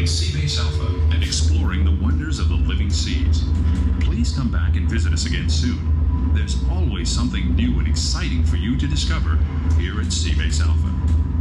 studying Seabase Alpha and exploring the wonders of the living seas. Please come back and visit us again soon. There's always something new and exciting for you to discover here at Seabase Alpha.